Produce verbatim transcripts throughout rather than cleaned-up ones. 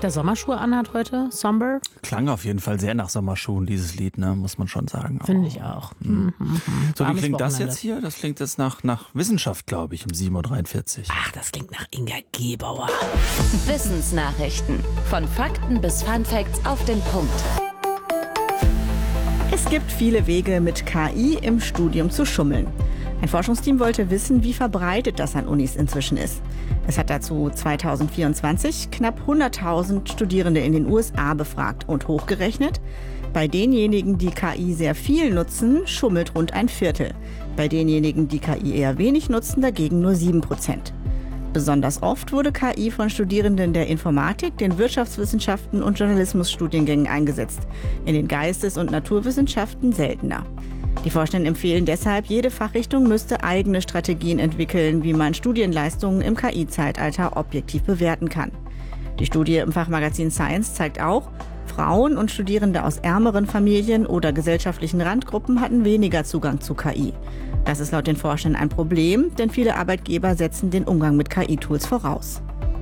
der Sommerschuhe anhat heute, Somber. Klang auf jeden Fall sehr nach Sommerschuhen, dieses Lied, ne, muss man schon sagen. Finde ich auch. Mhm. Mhm. So, wie Warmes klingt das Wochenende. jetzt hier? Das klingt jetzt nach, nach Wissenschaft, glaube ich, um sieben Uhr dreiundvierzig. Ach, das klingt nach Inga Gebauer. Wissensnachrichten. Von Fakten bis Funfacts auf den Punkt. Es gibt viele Wege, mit K I im Studium zu schummeln. Ein Forschungsteam wollte wissen, wie verbreitet das an Unis inzwischen ist. Es hat dazu zweitausendvierundzwanzig knapp hunderttausend Studierende in den U S A befragt und hochgerechnet. Bei denjenigen, die K I sehr viel nutzen, schummelt rund ein Viertel. Bei denjenigen, die K I eher wenig nutzen, dagegen nur sieben Prozent. Besonders oft wurde K I von Studierenden der Informatik, den Wirtschaftswissenschaften und Journalismusstudiengängen eingesetzt. In den Geistes- und Naturwissenschaften seltener. Die Forschenden empfehlen deshalb, jede Fachrichtung müsste eigene Strategien entwickeln, wie man Studienleistungen im K I-Zeitalter objektiv bewerten kann. Die Studie im Fachmagazin Science zeigt auch, Frauen und Studierende aus ärmeren Familien oder gesellschaftlichen Randgruppen hatten weniger Zugang zu K I. Das ist laut den Forschenden ein Problem, denn viele Arbeitgeber setzen den Umgang mit K I-Tools voraus.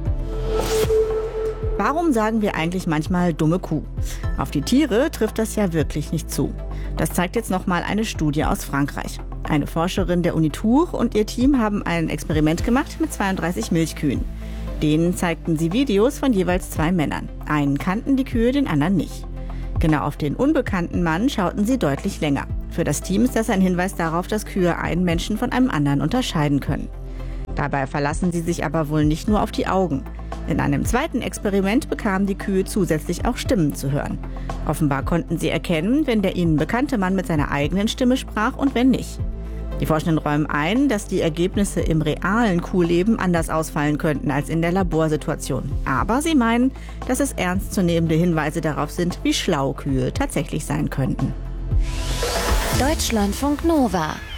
Warum sagen wir eigentlich manchmal dumme Kuh? Auf die Tiere trifft das ja wirklich nicht zu. Das zeigt jetzt nochmal eine Studie aus Frankreich. Eine Forscherin der Uni Tours und ihr Team haben ein Experiment gemacht mit zweiunddreißig Milchkühen. Denen zeigten sie Videos von jeweils zwei Männern. Einen kannten die Kühe, den anderen nicht. Genau auf den unbekannten Mann schauten sie deutlich länger. Für das Team ist das ein Hinweis darauf, dass Kühe einen Menschen von einem anderen unterscheiden können. Dabei verlassen sie sich aber wohl nicht nur auf die Augen. In einem zweiten Experiment bekamen die Kühe zusätzlich auch Stimmen zu hören. Offenbar konnten sie erkennen, wenn der ihnen bekannte Mann mit seiner eigenen Stimme sprach und wenn nicht. Die Forschenden räumen ein, dass die Ergebnisse im realen Kuhleben anders ausfallen könnten als in der Laborsituation. Aber sie meinen, dass es ernstzunehmende Hinweise darauf sind, wie schlau Kühe tatsächlich sein könnten. Deutschlandfunk Nova.